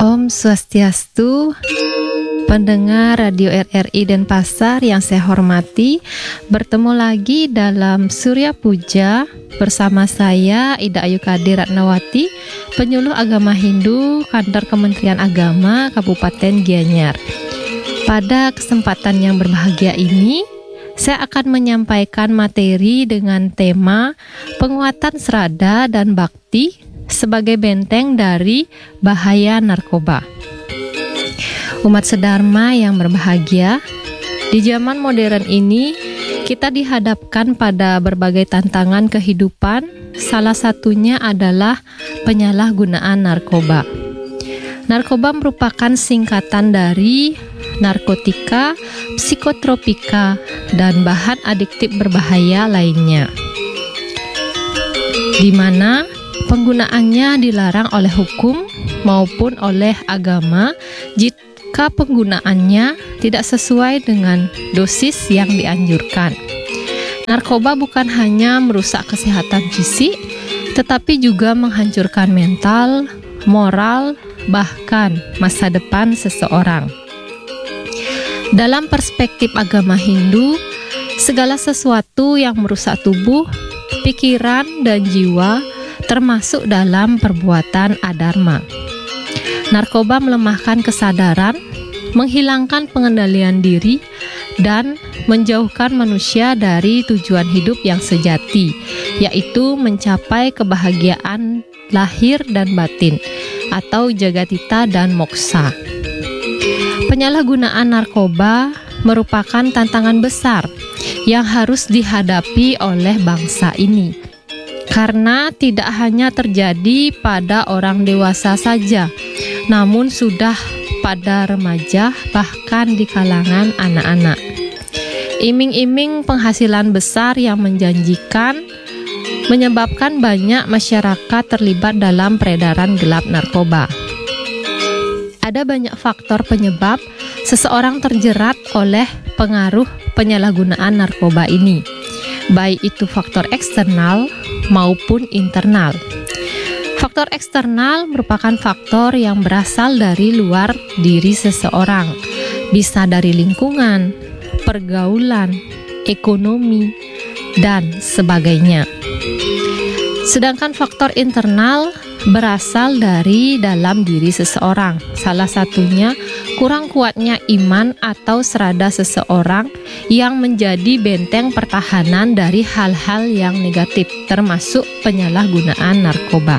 Om Swastiastu, pendengar Radio RRI Denpasar yang saya hormati. Bertemu lagi dalam Surya Puja bersama saya Ida Ayu Kadi Ratnawati, penyuluh agama Hindu Kantor Kementerian Agama Kabupaten Gianyar. Pada kesempatan yang berbahagia ini, saya akan menyampaikan materi dengan tema penguatan serada dan bakti sebagai benteng dari bahaya narkoba. Umat sedharma yang berbahagia, di zaman modern ini kita dihadapkan pada berbagai tantangan kehidupan. Salah satunya adalah penyalahgunaan narkoba. Narkoba merupakan singkatan dari narkotika, psikotropika, dan bahan adiktif berbahaya lainnya, di mana penggunaannya dilarang oleh hukum maupun oleh agama jika penggunaannya tidak sesuai dengan dosis yang dianjurkan. Narkoba bukan hanya merusak kesehatan fisik, tetapi juga menghancurkan mental, moral, bahkan masa depan seseorang. Dalam perspektif agama Hindu, segala sesuatu yang merusak tubuh, pikiran, dan jiwa termasuk dalam perbuatan adharma. Narkoba melemahkan kesadaran, menghilangkan pengendalian diri, dan menjauhkan manusia dari tujuan hidup yang sejati, yaitu mencapai kebahagiaan lahir dan batin, atau jagatita dan moksa. Penyalahgunaan narkoba merupakan tantangan besar yang harus dihadapi oleh bangsa ini, karena tidak hanya terjadi pada orang dewasa saja, namun sudah pada remaja, bahkan di kalangan anak-anak. Iming-iming penghasilan besar yang menjanjikan menyebabkan banyak masyarakat terlibat dalam peredaran gelap narkoba. Ada banyak faktor penyebab seseorang terjerat oleh pengaruh penyalahgunaan narkoba ini, baik itu faktor eksternal maupun internal. Faktor eksternal merupakan faktor yang berasal dari luar diri seseorang, bisa dari lingkungan, pergaulan, ekonomi, dan sebagainya. Sedangkan faktor internal berasal dari dalam diri seseorang. Salah satunya kurang kuatnya iman atau serada seseorang yang menjadi benteng pertahanan dari hal-hal yang negatif, termasuk penyalahgunaan narkoba.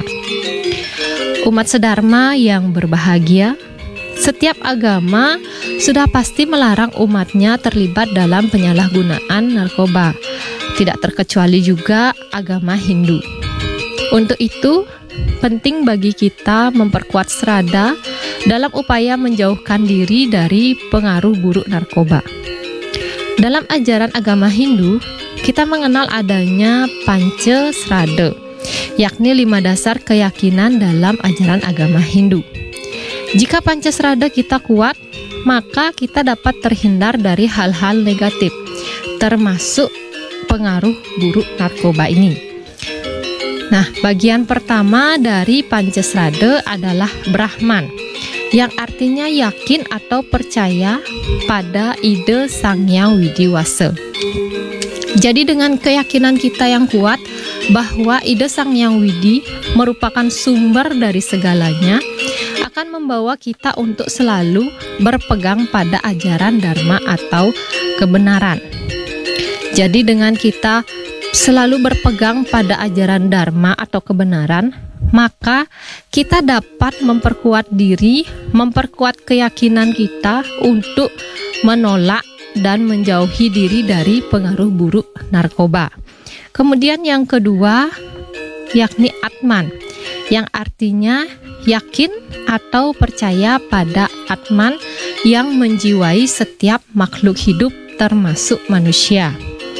Umat sedharma yang berbahagia, setiap agama sudah pasti melarang umatnya terlibat dalam penyalahgunaan narkoba, tidak terkecuali juga agama Hindu. Untuk itu, penting bagi kita memperkuat serada dalam upaya menjauhkan diri dari pengaruh buruk narkoba. Dalam ajaran agama Hindu, kita mengenal adanya Panca Srada, yakni 5 dasar keyakinan dalam ajaran agama Hindu. Jika Panca Srada kita kuat, maka kita dapat terhindar dari hal-hal negatif, termasuk pengaruh buruk narkoba ini. Nah, bagian pertama dari Pancasrada adalah Brahman, yang artinya yakin atau percaya pada ide Sang Hyang Widi Wasa. Jadi dengan keyakinan kita yang kuat bahwa ide Sang Hyang Widi merupakan sumber dari segalanya, akan membawa kita untuk selalu berpegang pada ajaran Dharma atau kebenaran. Jadi dengan kita selalu berpegang pada ajaran Dharma atau kebenaran, maka kita dapat memperkuat diri, memperkuat keyakinan kita untuk menolak dan menjauhi diri dari pengaruh buruk narkoba. Kemudian yang kedua, yakni Atman, yang artinya yakin atau percaya pada Atman yang menjiwai setiap makhluk hidup termasuk manusia.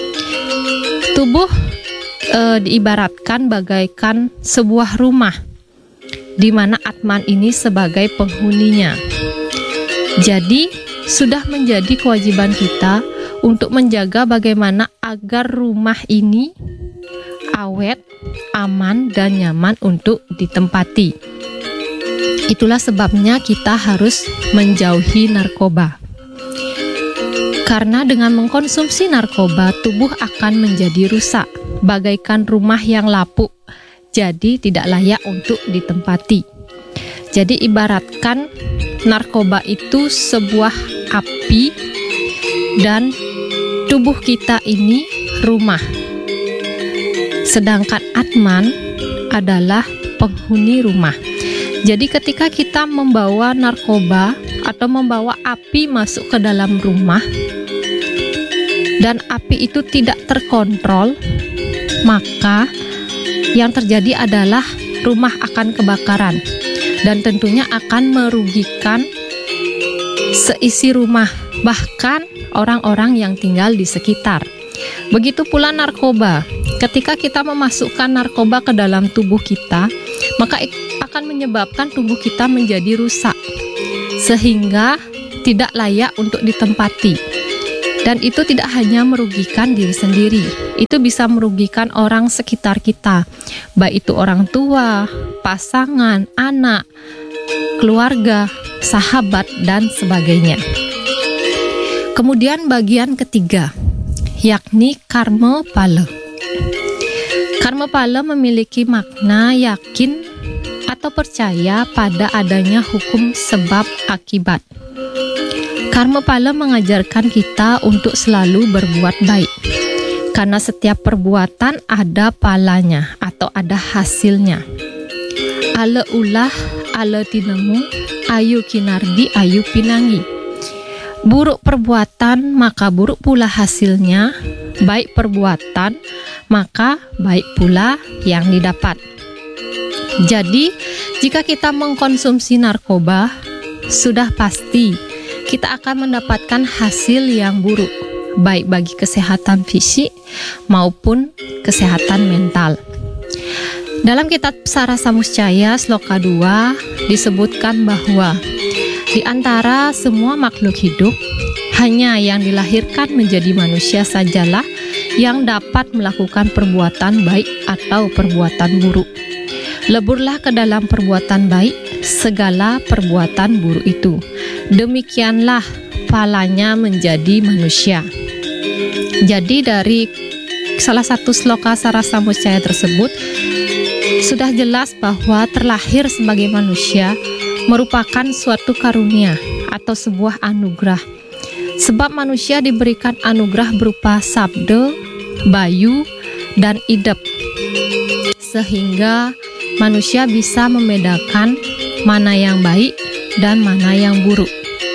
Tubuh diibaratkan bagaikan sebuah rumah, di mana Atman ini sebagai penghuninya. Jadi, sudah menjadi kewajiban kita untuk menjaga bagaimana agar rumah ini awet, aman, dan nyaman untuk ditempati. Itulah sebabnya kita harus menjauhi narkoba. Karena dengan mengkonsumsi narkoba, tubuh akan menjadi rusak, bagaikan rumah yang lapuk, jadi tidak layak untuk ditempati. Jadi ibaratkan narkoba itu sebuah api dan tubuh kita ini rumah. Sedangkan Atman adalah penghuni rumah. Jadi ketika kita membawa narkoba atau membawa api masuk ke dalam rumah dan api itu tidak terkontrol, maka yang terjadi adalah rumah akan kebakaran dan tentunya akan merugikan seisi rumah, bahkan orang-orang yang tinggal di sekitar. Begitu pula narkoba. Ketika kita memasukkan narkoba ke dalam tubuh kita, maka akan menyebabkan tubuh kita menjadi rusak, sehingga tidak layak untuk ditempati. Dan itu tidak hanya merugikan diri sendiri, itu bisa merugikan orang sekitar kita, baik itu orang tua, pasangan, anak, keluarga, sahabat, dan sebagainya. Kemudian bagian ketiga, yakni karma pala. Karma pala memiliki makna yakin atau percaya pada adanya hukum sebab akibat. Karma pala mengajarkan kita untuk selalu berbuat baik, karena setiap perbuatan ada palanya atau ada hasilnya. Ala ulah, ala tinemu, ayu kinardi, ayu pinangi. Buruk perbuatan, maka buruk pula hasilnya. Baik perbuatan, maka baik pula yang didapat. Jadi, jika kita mengkonsumsi narkoba, sudah pasti kita akan mendapatkan hasil yang buruk, baik bagi kesehatan fisik maupun kesehatan mental. Dalam kitab Sarasa Muscaya Sloka 2 disebutkan bahwa di antara semua makhluk hidup, hanya yang dilahirkan menjadi manusia sajalah yang dapat melakukan perbuatan baik atau perbuatan buruk. Leburlah ke dalam perbuatan baik segala perbuatan buruk itu. Demikianlah palanya menjadi manusia. Jadi dari salah satu sloka Sarasa Muscaya tersebut sudah jelas bahwa terlahir sebagai manusia merupakan suatu karunia atau sebuah anugerah. Sebab manusia diberikan anugerah berupa sabda, bayu, dan idep, sehingga manusia bisa membedakan mana yang baik dan mana yang buruk.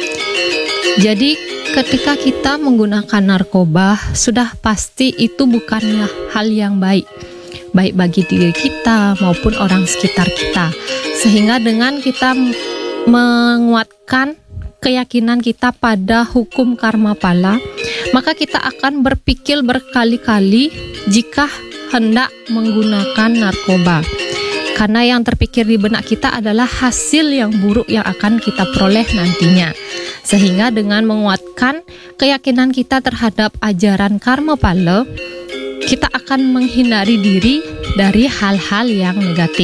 Jadi ketika kita menggunakan narkoba, sudah pasti itu bukanlah hal yang baik bagi diri kita maupun orang sekitar kita. Sehingga dengan kita menguatkan keyakinan kita pada hukum karma pala, maka kita akan berpikir berkali-kali jika hendak menggunakan narkoba. Karena yang terpikir di benak kita adalah hasil yang buruk yang akan kita peroleh nantinya. Sehingga dengan menguatkan keyakinan kita terhadap ajaran karma pala, kita akan menghindari diri dari hal-hal yang negatif.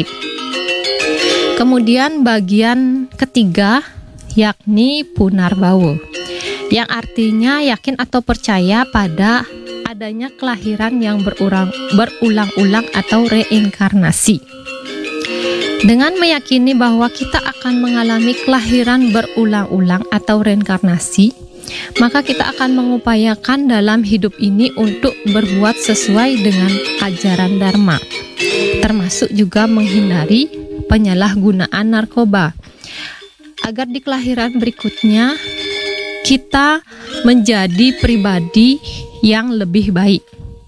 Kemudian bagian ketiga, yakni punarbawa, yang artinya yakin atau percaya pada adanya kelahiran yang berulang-ulang atau reinkarnasi. Dengan meyakini bahwa kita akan mengalami kelahiran berulang-ulang atau reinkarnasi, maka kita akan mengupayakan dalam hidup ini untuk berbuat sesuai dengan ajaran Dharma, termasuk juga menghindari penyalahgunaan narkoba, agar di kelahiran berikutnya kita menjadi pribadi yang lebih baik.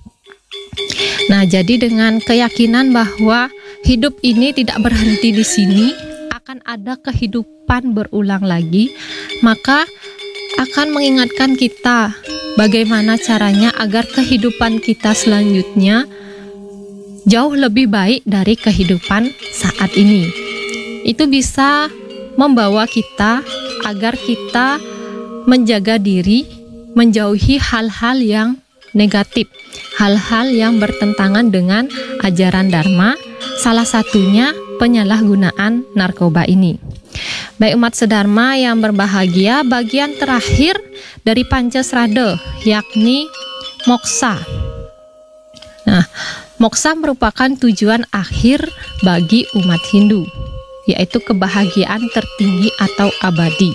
Nah, jadi dengan keyakinan bahwa hidup ini tidak berhenti di sini, akan ada kehidupan berulang lagi, maka akan mengingatkan kita bagaimana caranya agar kehidupan kita selanjutnya jauh lebih baik dari kehidupan saat ini. Itu bisa membawa kita agar kita menjaga diri, menjauhi hal-hal yang negatif, hal-hal yang bertentangan dengan ajaran Dharma. Salah satunya penyalahgunaan narkoba ini. Baik umat sedharma yang berbahagia, bagian terakhir dari Pancasrada yakni moksa. Nah, moksa merupakan tujuan akhir bagi umat Hindu, yaitu kebahagiaan tertinggi atau abadi.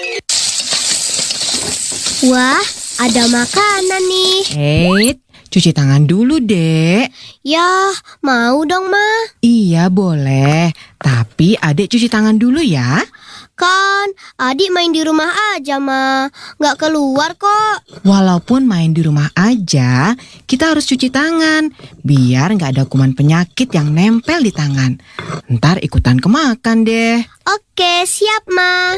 Wah, ada makanan nih. Cuci tangan dulu, Dek. Ya, mau dong, Ma. Iya, boleh. Tapi Adek cuci tangan dulu ya. Kan, adik main di rumah aja, Ma. Nggak keluar kok. Walaupun main di rumah aja, kita harus cuci tangan. Biar nggak ada kuman penyakit yang nempel di tangan. Ntar ikutan kemakan deh. Oke, siap, Ma.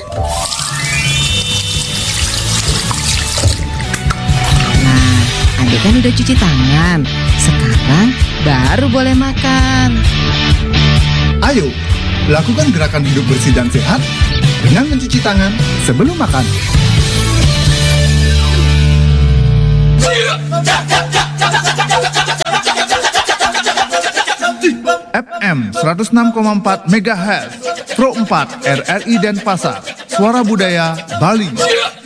Adek kan udah cuci tangan. Sekarang baru boleh makan. Ayo, lakukan gerakan hidup bersih dan sehat dengan mencuci tangan sebelum makan. FM 106,4 MHz Pro 4 RRI Denpasar, Suara Budaya Bali.